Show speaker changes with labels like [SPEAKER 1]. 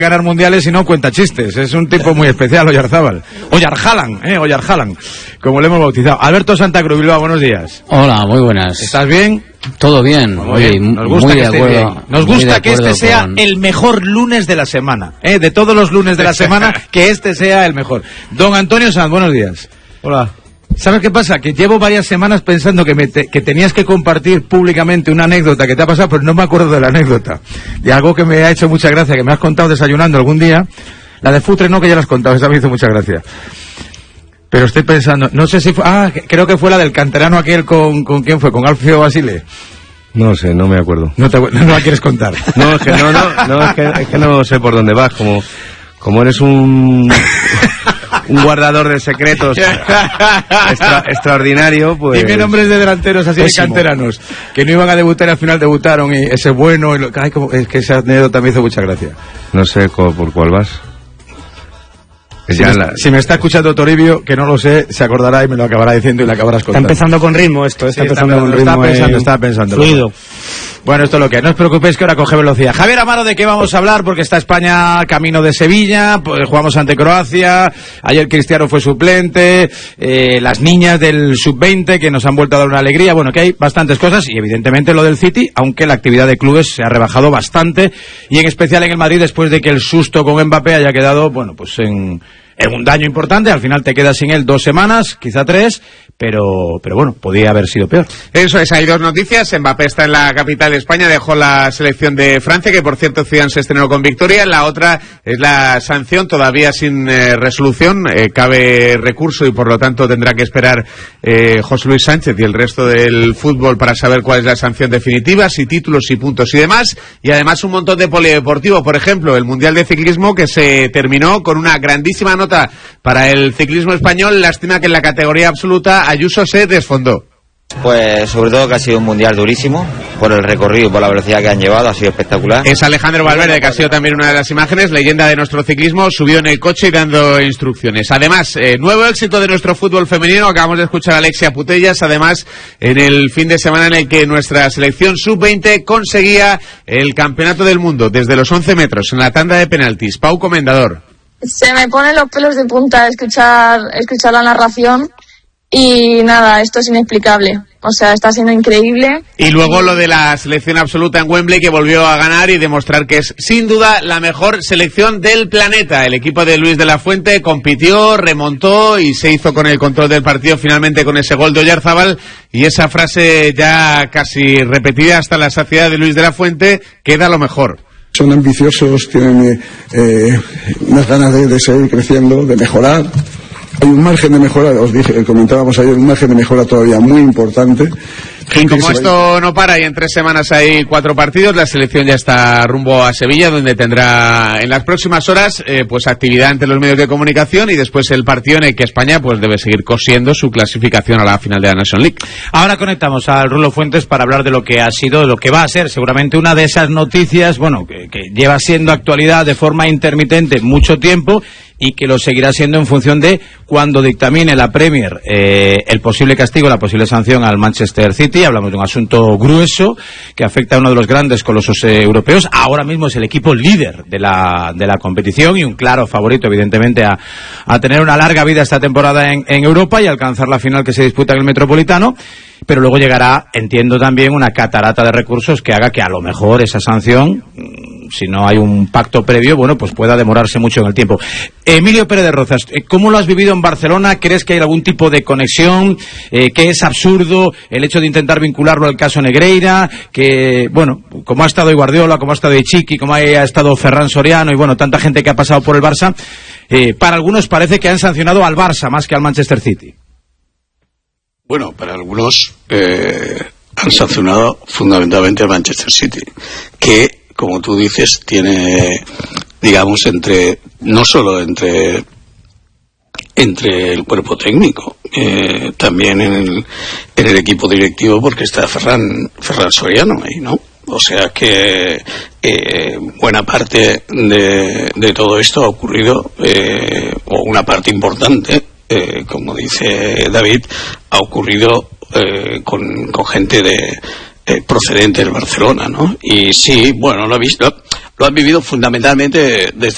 [SPEAKER 1] ganar mundiales y no cuenta chistes. Es un tipo muy especial, Oyarzábal. Oyarjalan, como le hemos bautizado. Alberto Santa Cruz, Bilbao, buenos días.
[SPEAKER 2] Hola, muy buenas.
[SPEAKER 1] ¿Estás bien?
[SPEAKER 2] Todo bien.
[SPEAKER 1] Oye, nos gusta que esté bien. Nos gusta que este sea el mejor lunes de la semana. De todos los lunes de la semana, que este sea el mejor. Don Antonio Sanz, buenos días.
[SPEAKER 3] Hola.
[SPEAKER 1] ¿Sabes qué pasa? Que llevo varias semanas pensando que tenías que compartir públicamente una anécdota que te ha pasado, pero no me acuerdo de la anécdota. Y algo que me ha hecho mucha gracia, que me has contado desayunando algún día. La de Futre no, que ya la has contado, esa me hizo mucha gracia. Pero estoy pensando, no sé si fue... creo que fue la del canterano aquel con ¿quién fue? ¿Con Alfio Basile?
[SPEAKER 3] No sé, no me acuerdo.
[SPEAKER 1] No la quieres contar.
[SPEAKER 3] No, es que no sé por dónde vas, como eres un guardador de secretos extraordinario, pues...
[SPEAKER 1] Dime nombres de delanteros así de canteranos, que no iban a debutar y al final debutaron, y ese bueno... es que esa anécdota me hizo mucha gracia.
[SPEAKER 3] No sé por cuál vas.
[SPEAKER 1] Si me está escuchando Toribio, que no lo sé, se acordará y me lo acabará diciendo y le acabarás contando.
[SPEAKER 4] Está empezando con ritmo esto,
[SPEAKER 1] Estaba pensando.
[SPEAKER 4] Fluido.
[SPEAKER 1] Bueno, esto es lo que es. No os preocupéis que ahora coge velocidad. Javier Amaro, ¿de qué vamos a hablar? Porque está España camino de Sevilla, pues jugamos ante Croacia, ayer Cristiano fue suplente, las niñas del sub-20 que nos han vuelto a dar una alegría. Bueno, que hay bastantes cosas y evidentemente lo del City, aunque la actividad de clubes se ha rebajado bastante y en especial en el Madrid después de que el susto con Mbappé haya quedado, bueno, pues en un daño importante. Al final te quedas sin él 2 semanas, quizá 3, pero bueno, podía haber sido peor.
[SPEAKER 5] Eso es, hay 2 noticias. Mbappé está en la capital de España, dejó la selección de Francia, que por cierto Zidane se estrenó con victoria. La otra es la sanción, todavía sin resolución, cabe recurso y por lo tanto tendrá que esperar José Luis Sánchez y el resto del fútbol para saber cuál es la sanción definitiva, si títulos, si puntos y demás. Y además un montón de polideportivo, por ejemplo, el Mundial de Ciclismo, que se terminó con una grandísima nota para el ciclismo español. Lástima que en la categoría absoluta Ayuso se desfondó.
[SPEAKER 6] Pues sobre todo que ha sido un mundial durísimo, por el recorrido y por la velocidad que han llevado, ha sido espectacular.
[SPEAKER 5] Es Alejandro Valverde, que ha sido también una de las imágenes, leyenda de nuestro ciclismo, subió en el coche y dando instrucciones. Además, nuevo éxito de nuestro fútbol femenino, acabamos de escuchar a Alexia Putellas, además en el fin de semana en el que nuestra selección sub-20 conseguía el campeonato del mundo desde los 11 metros en la tanda de penaltis. Pau Comendador.
[SPEAKER 7] Se me ponen los pelos de punta escuchar la narración y nada, esto es inexplicable. O sea, está siendo increíble.
[SPEAKER 5] Y luego lo de la selección absoluta en Wembley, que volvió a ganar y demostrar que es sin duda la mejor selección del planeta. El equipo de Luis de la Fuente compitió, remontó y se hizo con el control del partido finalmente con ese gol de Oyarzábal y esa frase ya casi repetida hasta la saciedad de Luis de la Fuente, queda lo mejor.
[SPEAKER 8] Son ambiciosos, tienen unas ganas de seguir creciendo, de mejorar. Hay un margen de mejora, comentábamos ayer, un margen de mejora todavía muy importante.
[SPEAKER 5] Y como esto no para y en 3 semanas hay 4 partidos, la selección ya está rumbo a Sevilla, donde tendrá en las próximas horas pues actividad ante los medios de comunicación y después el partido en el que España pues debe seguir cosiendo su clasificación a la final de la National League.
[SPEAKER 1] Ahora conectamos al Rulo Fuentes para hablar de lo que ha sido, de lo que va a ser seguramente una de esas noticias, bueno, que lleva siendo actualidad de forma intermitente mucho tiempo y que lo seguirá siendo en función de cuando dictamine la Premier el posible castigo, la posible sanción al Manchester City. Hablamos de un asunto grueso que afecta a uno de los grandes colosos europeos. Ahora mismo es el equipo líder de la competición y un claro favorito, evidentemente, a tener una larga vida esta temporada en Europa y alcanzar la final que se disputa en el Metropolitano. Pero luego llegará, entiendo también, una catarata de recursos que haga que a lo mejor esa sanción, si no hay un pacto previo, bueno, pues pueda demorarse mucho en el tiempo. Emilio Pérez de Rozas, ¿cómo lo has vivido en Barcelona? ¿Crees que hay algún tipo de conexión? ¿Que es absurdo el hecho de intentar vincularlo al caso Negreira? Que, bueno, como ha estado Guardiola, como ha estado Chiqui, como ha estado Ferran Soriano y, bueno, tanta gente que ha pasado por el Barça, para algunos parece que han sancionado al Barça más que al Manchester City.
[SPEAKER 9] Bueno, para algunos han sancionado fundamentalmente al Manchester City, que, como tú dices, tiene, digamos, no solo entre el cuerpo técnico, también en el equipo directivo, porque está Ferran Soriano ahí, ¿no? O sea que buena parte de todo esto ha ocurrido, o una parte importante, como dice David, ha ocurrido con gente procedente del Barcelona, ¿no? Y sí, bueno, lo han vivido fundamentalmente desde